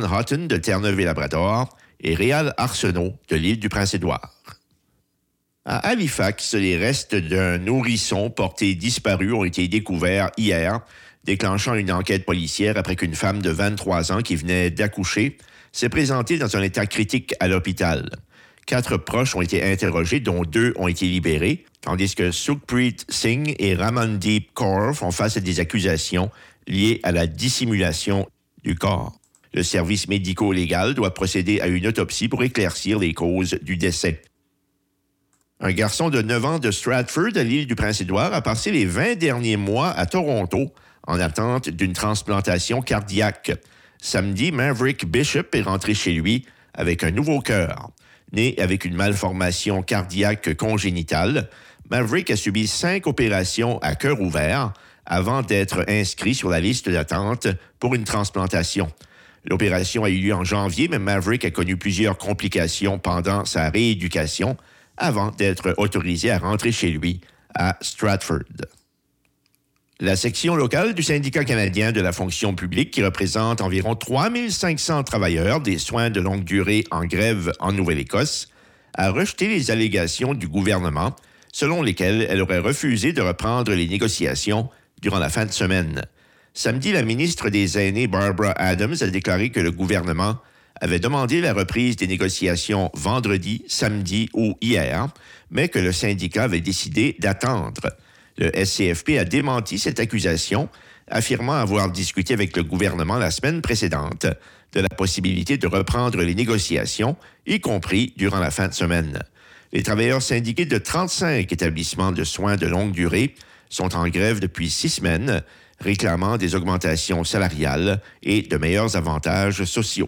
Hutton de Terre-Neuve-et-Labrador et Réal Arsenault de l'île du Prince-Édouard. À Halifax, les restes d'un nourrisson porté disparu ont été découverts hier, déclenchant une enquête policière après qu'une femme de 23 ans qui venait d'accoucher s'est présentée dans un état critique à l'hôpital. 4 proches ont été interrogés, dont 2 ont été libérés, tandis que Sukhpreet Singh et Ramandeep Kaur font face à des accusations liées à la dissimulation du corps. Le service médico-légal doit procéder à une autopsie pour éclaircir les causes du décès. Un garçon de 9 ans de Stratford, à l'île du Prince-Édouard, a passé les 20 derniers mois à Toronto en attente d'une transplantation cardiaque. Samedi, Maverick Bishop est rentré chez lui avec un nouveau cœur. Né avec une malformation cardiaque congénitale, Maverick a subi 5 opérations à cœur ouvert avant d'être inscrit sur la liste d'attente pour une transplantation. L'opération a eu lieu en janvier, mais Maverick a connu plusieurs complications pendant sa rééducation avant d'être autorisé à rentrer chez lui à Stratford. La section locale du syndicat canadien de la fonction publique, qui représente environ 3500 travailleurs des soins de longue durée en grève en Nouvelle-Écosse, a rejeté les allégations du gouvernement selon lesquelles elle aurait refusé de reprendre les négociations durant la fin de semaine. Samedi, la ministre des Aînés, Barbara Adams, a déclaré que le gouvernement avait demandé la reprise des négociations vendredi, samedi ou hier, mais que le syndicat avait décidé d'attendre. Le SCFP a démenti cette accusation, affirmant avoir discuté avec le gouvernement la semaine précédente de la possibilité de reprendre les négociations, y compris durant la fin de semaine. Les travailleurs syndiqués de 35 établissements de soins de longue durée sont en grève depuis 6 semaines, réclamant des augmentations salariales et de meilleurs avantages sociaux.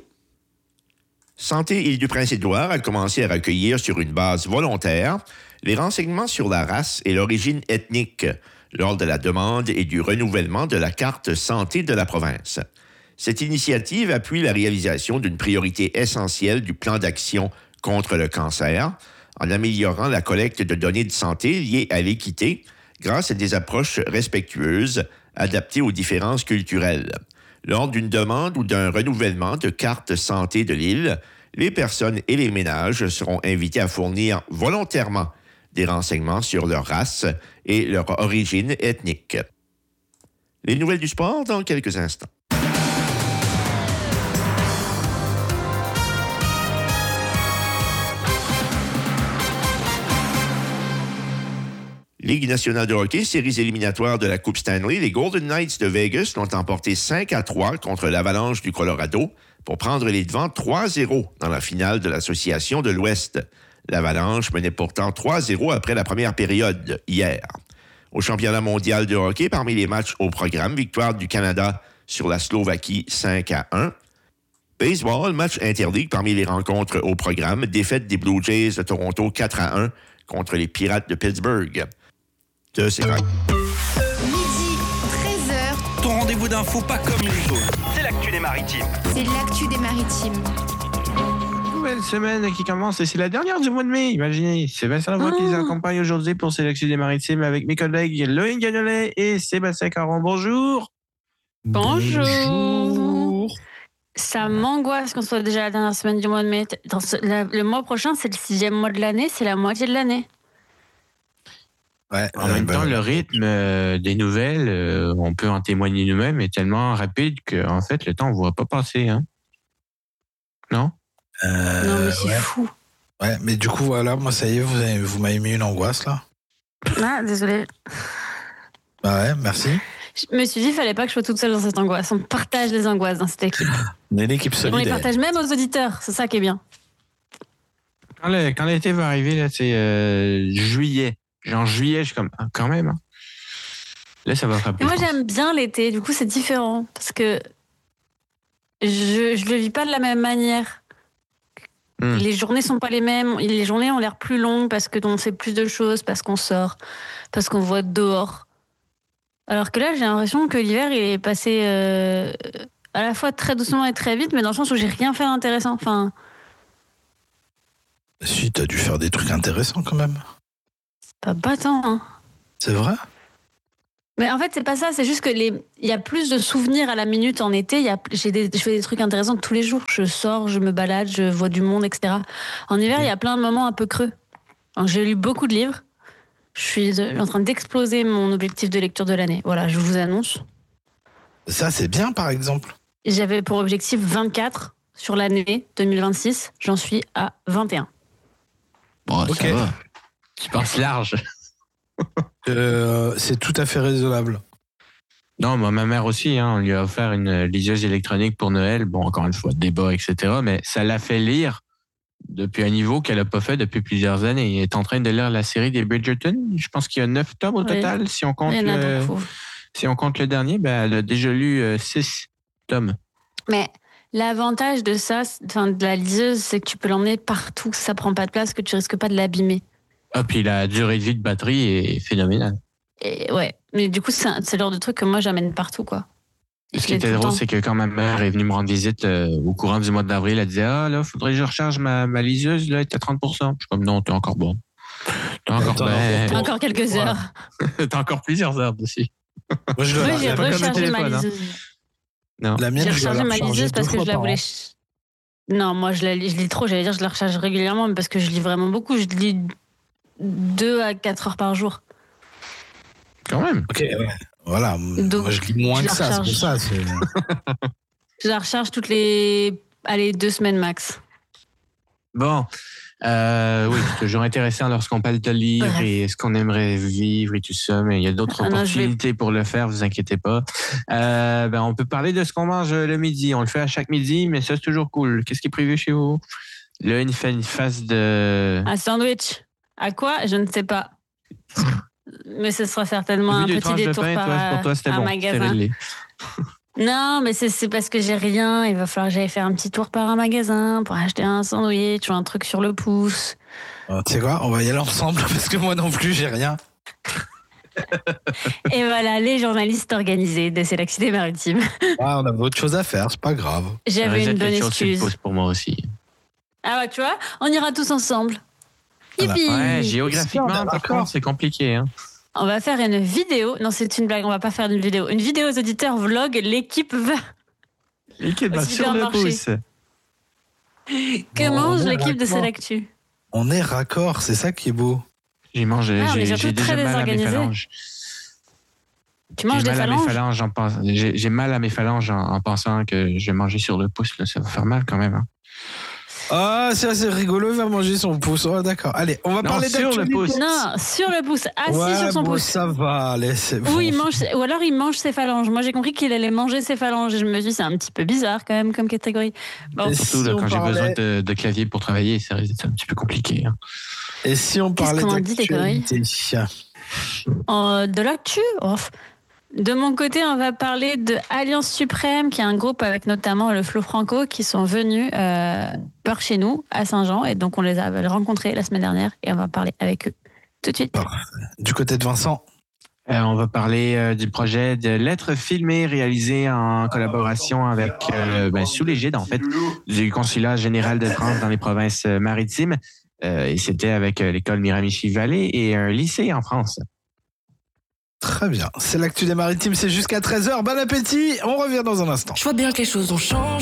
Santé Île-du-Prince-Édouard a commencé à recueillir sur une base volontaire les renseignements sur la race et l'origine ethnique lors de la demande et du renouvellement de la carte santé de la province. Cette initiative appuie la réalisation d'une priorité essentielle du plan d'action contre le cancer en améliorant la collecte de données de santé liées à l'équité grâce à des approches respectueuses adaptées aux différences culturelles. Lors d'une demande ou d'un renouvellement de carte santé de l'île, les personnes et les ménages seront invités à fournir volontairement des renseignements sur leur race et leur origine ethnique. Les nouvelles du sport dans quelques instants. Ligue nationale de hockey, séries éliminatoires de la Coupe Stanley, les Golden Knights de Vegas l'ont emporté 5-3 contre l'Avalanche du Colorado pour prendre les devants 3-0 dans la finale de l'Association de l'Ouest. L'Avalanche menait pourtant 3-0 après la première période hier. Au championnat mondial de hockey, parmi les matchs au programme, victoire du Canada sur la Slovaquie 5-1. Baseball, match interligue parmi les rencontres au programme, défaite des Blue Jays de Toronto 4-1 contre les Pirates de Pittsburgh. C'est Midi, 13h. Ton rendez-vous d'infos pas comme les autres. C'est l'actu des maritimes. C'est l'actu des maritimes. Nouvelle semaine qui commence et c'est la dernière du mois de mai. Imaginez, Sébastien Lavoie qui les accompagne aujourd'hui pour C'est l'actu des maritimes avec mes collègues Loïc Gagnolet et Sébastien Caron. Bonjour. Bonjour. Ça m'angoisse qu'on soit déjà la dernière semaine du mois de mai. Le mois prochain, c'est le 6e mois de l'année, c'est la moitié de l'année. Ouais, en même temps, le rythme des nouvelles, on peut en témoigner nous-mêmes, est tellement rapide qu'en fait, le temps ne voit pas passer. Hein? Non? Non, mais c'est fou. Ouais, mais du coup, voilà, moi, ça y est, vous m'avez mis une angoisse, là. Ah, désolé. Bah ouais, merci. Je me suis dit, il fallait pas que je sois toute seule dans cette angoisse. On partage les angoisses dans cette équipe. On est une équipe solidaire. On les partage même aux auditeurs, c'est ça qui est bien. Quand l'été va arriver, là, c'est juillet. En juillet, je suis comme, quand même. Hein. Là, ça va frapper. Moi, j'aime bien l'été, du coup, c'est différent. Parce que je le vis pas de la même manière. Les journées sont pas les mêmes. Les journées ont l'air plus longues parce que on fait plus de choses, parce qu'on sort, parce qu'on voit dehors. Alors que là, j'ai l'impression que l'hiver, il est passé à la fois très doucement et très vite, mais dans le sens où j'ai rien fait d'intéressant. Enfin... Si, t'as dû faire des trucs intéressants quand même. C'est pas tant, hein. C'est vrai? Mais en fait, c'est pas ça. C'est juste que il y a plus de souvenirs à la minute en été. Je fais des trucs intéressants tous les jours. Je sors, je me balade, je vois du monde, etc. En hiver, il y a plein de moments un peu creux. Donc, j'ai lu beaucoup de livres. Je suis en train d'exploser mon objectif de lecture de l'année. Voilà, je vous annonce. Ça, c'est bien, par exemple. J'avais pour objectif 24 sur l'année 2026. J'en suis à 21. Bon, Ok. ça va. Tu penses large. C'est tout à fait raisonnable. Non, moi, ma mère aussi, on lui a offert une liseuse électronique pour Noël. Bon, encore une fois, débat, etc. Mais ça l'a fait lire depuis un niveau qu'elle n'a pas fait depuis plusieurs années. Elle est en train de lire la série des Bridgerton. Je pense qu'il y a 9 tomes au total. Si on compte le dernier, elle a déjà lu 6 tomes. Mais l'avantage de ça, de la liseuse, c'est que tu peux l'emmener partout. Ça prend pas de place, que tu risques pas de l'abîmer. Ah, puis la durée de vie de batterie est phénoménale. Et ouais, mais du coup, c'est le genre de truc que moi, j'amène partout, quoi. Ce qui était drôle, c'est que quand ma mère est venue me rendre visite au courant du mois d'avril, elle disait « Ah, là, faudrait que je recharge ma liseuse, là, elle est à 30%. » Je suis comme « Non, t'es encore bon. T'es encore quelques heures. T'as encore plusieurs heures dessus. » Moi, j'ai rechargé ma liseuse. Non. La mienne, j'ai rechargé ma liseuse parce que je la voulais... An. Non, moi, je lis trop. J'allais dire, je la recharge régulièrement, mais parce que je lis vraiment beaucoup. Je lis 2 à 4 heures par jour. Quand même. Ok, ouais. Voilà. Donc, moi, je lis moins que ça, c'est pour ça. Je la recharge toutes les 2 semaines max. Bon. Oui, c'est toujours intéressant lorsqu'on parle de lire et ce qu'on aimerait vivre et tout ça, mais il y a d'autres opportunités pour le faire, vous inquiétez pas. On peut parler de ce qu'on mange le midi. On le fait à chaque midi, mais ça, c'est toujours cool. Qu'est-ce qui est prévu chez vous? Là, il fait une phase de... Un sandwich. À quoi? Je ne sais pas. Mais ce sera certainement un petit détour par un magasin. Non, mais c'est parce que j'ai rien. Il va falloir que j'aille faire un petit tour par un magasin pour acheter un sandwich ou un truc sur le pouce. Tu sais quoi? On va y aller ensemble parce que moi non plus, j'ai rien. Et voilà, les journalistes organisés de C'est l'actu des maritimes. On avait autre chose à faire, c'est pas grave. J'avais une bonne excuse. Pour moi aussi. Ah ouais, tu vois, on ira tous ensemble. Yippee! Ouais, géographiquement, par contre, c'est compliqué. On va faire une vidéo. Non, c'est une blague, on va pas faire une vidéo. Une vidéo aux auditeurs vlog, l'équipe va sur le pouce. Que mange l'équipe de C'est l'actu? On est raccord, c'est ça qui est beau. J'ai déjà mal à mes phalanges. Tu manges des phalanges? J'ai mal à mes phalanges en pensant que je vais manger sur le pouce. Là. Ça va faire mal quand même. Ah, ça c'est rigolo, il va manger son pouce. Oh, d'accord. Allez, on va parler sur le pouce. Non, sur le pouce, assis sur son pouce. Ça va, allez, c'est bon. Ou alors il mange ses phalanges. Moi j'ai compris qu'il allait manger ses phalanges et je me suis dit c'est un petit peu bizarre quand même comme catégorie. Bon. Surtout là, quand j'ai besoin de clavier pour travailler, c'est un petit peu compliqué. Et si on parlait d'actualité? De l'actu? De mon côté, on va parler de Alliance Suprême, qui est un groupe avec notamment le Flo Franco, qui sont venus par chez nous, à Saint-Jean. Et donc, on les a rencontrés la semaine dernière et on va parler avec eux tout de suite. Du côté de Vincent? On va parler du projet de lettres filmées réalisé en collaboration avec, sous l'égide, en fait, du Consulat général de France dans les provinces maritimes. Et c'était avec l'école Miramichi Valley et un lycée en France. Très bien. C'est l'actu des maritimes, c'est jusqu'à 13h. Bon appétit, on revient dans un instant. Je vois bien que les choses ont changé.